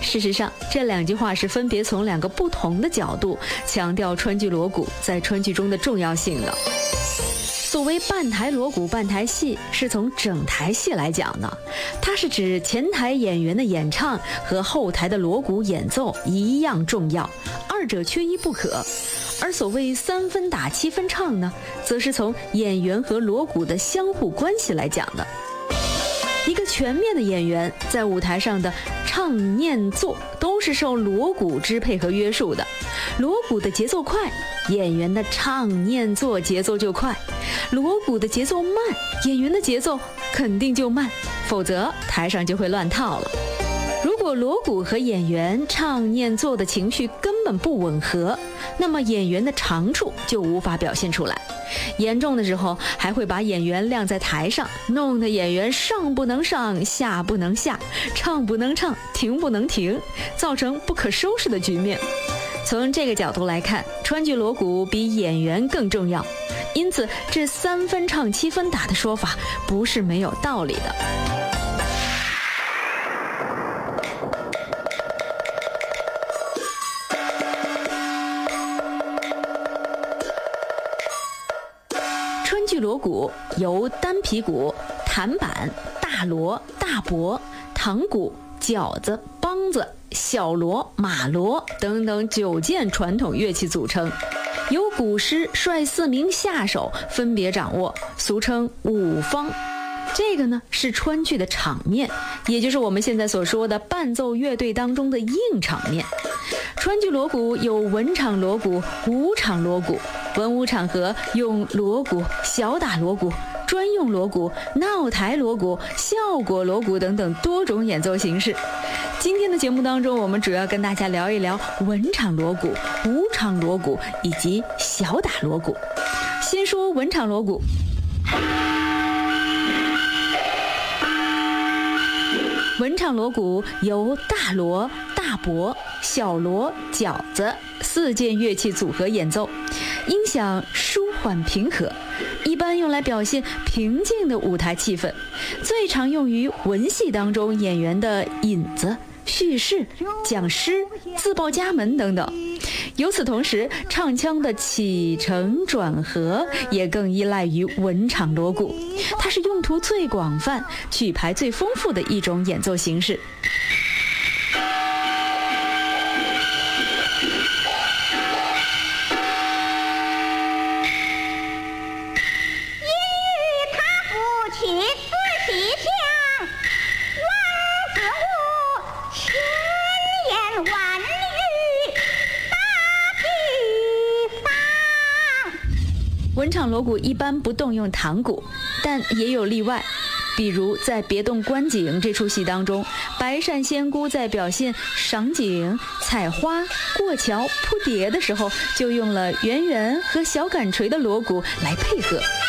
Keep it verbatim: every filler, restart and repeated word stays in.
事实上，这两句话是分别从两个不同的角度强调川剧锣鼓在川剧中的重要性的。所谓半台锣鼓半台戏，是从整台戏来讲的，它是指前台演员的演唱和后台的锣鼓演奏一样重要，二者缺一不可。而所谓三分打七分唱呢，则是从演员和锣鼓的相互关系来讲的。一个全面的演员在舞台上的唱念做都是受锣鼓支配和约束的，锣鼓的节奏快，演员的唱念做节奏就快；锣鼓的节奏慢，演员的节奏肯定就慢，否则台上就会乱套了。如果锣鼓和演员唱念做的情绪根本不吻合，那么演员的长处就无法表现出来，严重的时候还会把演员晾在台上，弄得演员上不能上，下不能下，唱不能唱，停不能停，造成不可收拾的局面。从这个角度来看，川剧锣鼓比演员更重要，因此这三分唱七分打的说法不是没有道理的。川剧锣鼓由单皮鼓、弹板、大锣、大钹、堂鼓、饺子、梆子、小锣、马锣等等九件传统乐器组成，由鼓师率四名下手分别掌握，俗称五方。这个呢是川剧的场面，也就是我们现在所说的伴奏乐队当中的硬场面。川剧锣鼓有文场锣鼓、武场锣鼓，文武场合用锣鼓、小打锣鼓、专用锣鼓、闹台锣鼓、效果锣鼓等等多种演奏形式。今天的节目当中，我们主要跟大家聊一聊文场锣鼓、武场锣鼓以及小打锣鼓。先说文场锣鼓。文场锣鼓由大锣、大钹、小锣、饺子四件乐器组合演奏，音响舒缓平和，一般用来表现平静的舞台气氛，最常用于文戏当中演员的引子、叙事、讲诗、自报家门等等。由此同时，唱腔的起承转合也更依赖于文场锣鼓，它是用途最广泛、曲牌最丰富的一种演奏形式。文场锣鼓一般不动用堂鼓，但也有例外，比如在《别动观景》这出戏当中，白鳝仙姑在表现赏景、采花、过桥、扑蝶的时候，就用了圆圆和小杆槌的锣鼓来配合。